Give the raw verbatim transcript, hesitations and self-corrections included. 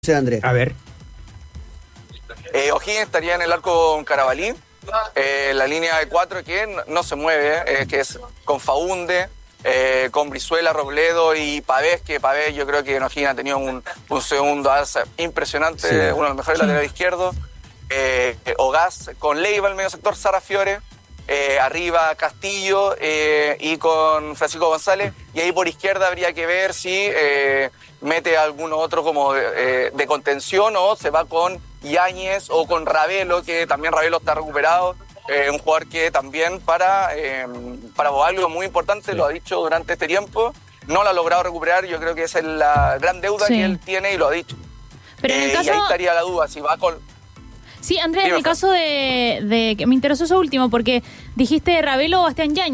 Sí, Andrés. A ver. Eh, O'Higgins estaría en el arco con Carabalí, eh, la línea de cuatro que no, no se mueve, eh, que es con Faunde, eh, con Brizuela, Robledo y Pavés, que Pavés yo creo que en O'Higgins ha tenido un, un segundo alza impresionante, Sí. uno de los mejores Sí. laterales izquierdos, eh, Ogaz con Leiva en el medio sector, Sara Fiore, eh, arriba Castillo eh, y con Francisco González, y ahí por izquierda habría que ver si eh, mete algún otro como de, eh, de contención o se va con Yáñez o con Ravelo, que también Ravelo está recuperado, eh, un jugador que también para, eh, para Boalgo muy importante, Sí. lo ha dicho durante este tiempo, no lo ha logrado recuperar, yo creo que esa es la gran deuda Sí. que él tiene y lo ha dicho. Pero en el Eh, caso... Y ahí estaría la duda, si va con... Sí, Andrés, en Dime, el caso de, de... que me interesó eso último, porque dijiste Ravelo o Bastián Yáñez.